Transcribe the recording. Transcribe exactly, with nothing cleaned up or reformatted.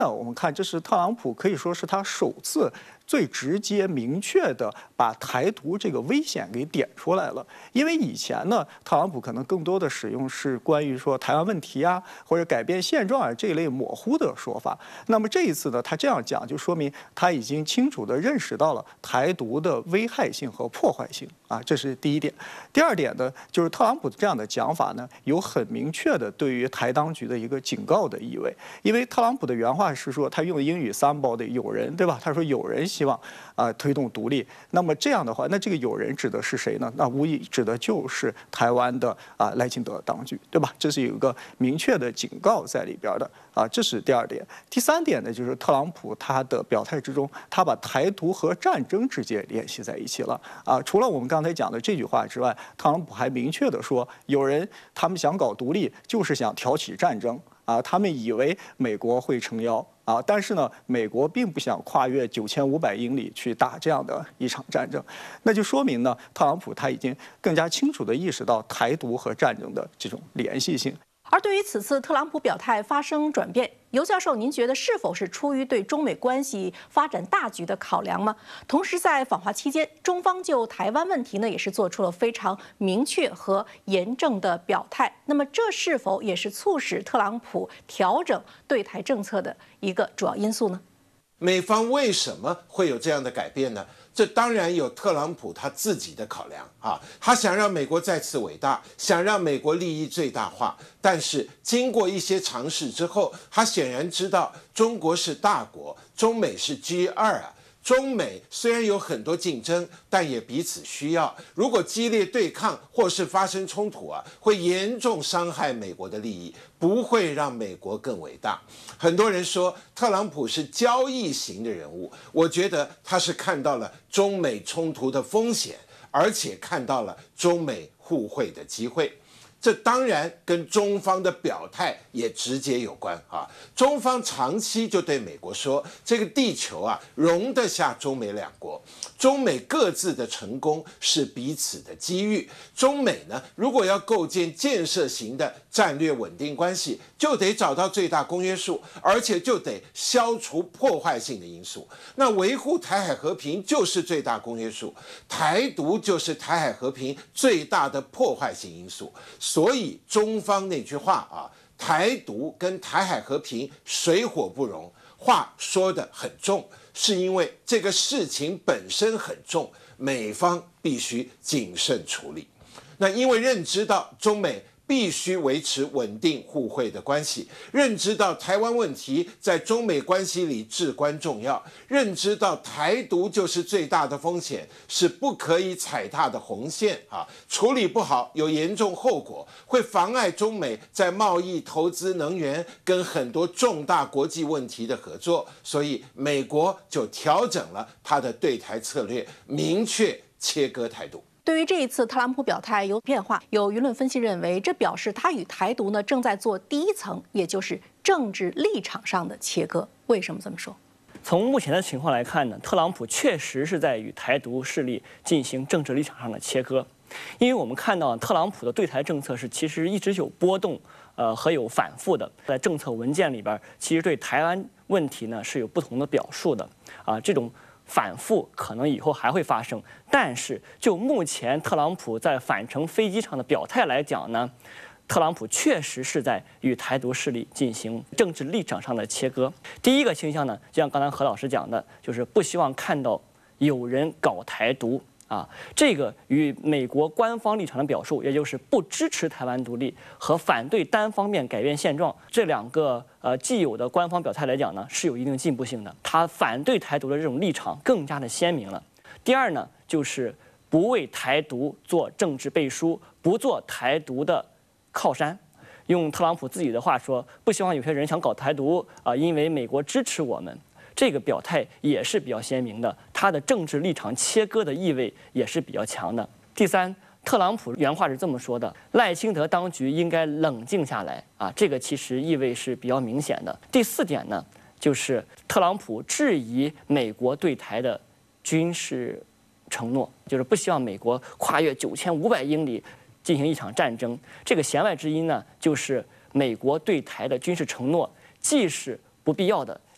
那我们看，这是特朗普可以说是他首次最直接、明确的把台独这个危险给点出来了。因为以前呢，特朗普可能更多的使用是关于说台湾问题啊，或者改变现状啊这一类模糊的说法。那么这一次呢，他这样讲，就说明他已经清楚地认识到了台独的危害性和破坏性啊，这是第一点。第二点呢，就是特朗普这样的讲法呢，有很明确的对于台当局的一个警告的意味。因为特朗普的原话是说，他用的英语 somebody 有人，对吧？他说有人希望啊、呃、推动独立。那么这样的话，那这个有人指的是谁呢？那无疑指的就是台湾的啊、呃、赖清德当局，对吧？这是有一个明确的警告在里边的啊，这是第二点。第三点呢，就是特朗普他的表态之中，他把台独和战争直接联系在一起了啊。除了我们刚才讲的这句话之外，特朗普还明确的说，有人他们想搞独立，就是想挑起战争。啊，他们以为美国会撑腰啊，但是呢，美国并不想跨越九千五百英里去打这样的一场战争，那就说明呢，特朗普他已经更加清楚地意识到台独和战争的这种联系性。 而对于此次特朗普表态发生转变，尤教授，您觉得是否是出于对中美关系发展大局的考量吗？同时，在访华期间，中方就台湾问题呢，也是做出了非常明确和严正的表态。那么，这是否也是促使特朗普调整对台政策的一个主要因素呢？ 美方为什么会有这样的改变呢？这当然有特朗普他自己的考量啊，他想让美国再次伟大，想让美国利益最大化。但是经过一些尝试之后，他显然知道中国是大国，中美是 G 二 啊。中美虽然有很多竞争，但也彼此需要。如果激烈对抗或是发生冲突啊，会严重伤害美国的利益，不会让美国更伟大。很多人说特朗普是交易型的人物，我觉得他是看到了中美冲突的风险，而且看到了中美互惠的机会。这当然跟中方的表态也直接有关啊！中方长期就对美国说，这个地球啊容得下中美两国，中美各自的成功是彼此的机遇。中美呢，如果要构建建设型的战略稳定关系，就得找到最大公约数，而且就得消除破坏性的因素。那维护台海和平就是最大公约数，台独就是台海和平最大的破坏性因素。所以中方那句话啊，台独跟台海和平水火不容，话说得很重，是因为这个事情本身很重，美方必须谨慎处理。那因为认知到中美必须维持稳定互惠的关系，认知到台湾问题在中美关系里至关重要，认知到台独就是最大的风险，是不可以踩踏的红线啊！处理不好有严重后果，会妨碍中美在贸易、投资、能源跟很多重大国际问题的合作，所以美国就调整了他的对台策略，明确切割台独。 对于这一次特朗普表态有变化，有舆论分析认为，这表示他与台独呢正在做第一层，也就是政治立场上的切割。为什么这么说？ 从目前的情况来看呢，特朗普确实是在与台独势力进行政治立场上的切割，因为我们看到特朗普的对台政策是其实一直有波动，呃和有反复的，在政策文件里边，其实对台湾问题呢是有不同的表述的啊，这种反复可能以后还会发生，但是就目前特朗普在返程飞机场的表态来讲呢，特朗普确实是在与台独势力进行政治立场上的切割。第一个倾向呢，就像刚才何老师讲的，就是不希望看到有人搞台独啊，这个与美国官方立场的表述，也就是不支持台湾独立和反对单方面改变现状这两个呃既有的官方表态来讲呢，是有一定进步性的。他反对台独的这种立场更加的鲜明了。第二呢，就是不为台独做政治背书，不做台独的靠山。用特朗普自己的话说，不希望有些人想搞台独啊、呃，因为美国支持我们。这个表态也是比较鲜明的，他的政治立场切割的意味也是比较强的。第三，特朗普原话是这么说的：赖清德当局应该冷静下来啊，这个其实意味是比较明显的。第四点呢，就是特朗普质疑美国对台的军事承诺，就是不希望美国跨越九千五百英里进行一场战争。这个弦外之音呢，就是美国对台的军事承诺既是不必要的，